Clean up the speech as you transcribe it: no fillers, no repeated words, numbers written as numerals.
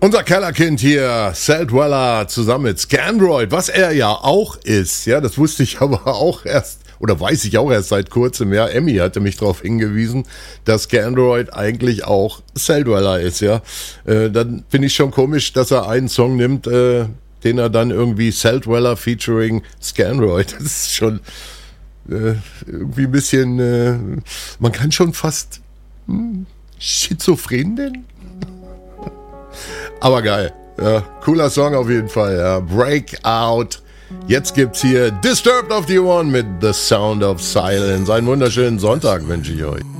Unser Kellerkind hier, Celldweller, zusammen mit Scandroid, was er ja auch ist, ja, das wusste ich aber auch erst, oder weiß ich auch erst seit kurzem, ja, Emmy hatte mich darauf hingewiesen, dass Scandroid eigentlich auch Celldweller ist, ja. Dann finde ich schon komisch, dass er einen Song nimmt, den er dann irgendwie Celldweller featuring Scandroid, das ist schon irgendwie ein bisschen, man kann schon fast schizophren nennen. Aber geil. Ja, cooler Song auf jeden Fall. Ja. Breakout. Jetzt gibt's hier Disturbed of the One mit The Sound of Silence. Einen wunderschönen Sonntag wünsche ich euch.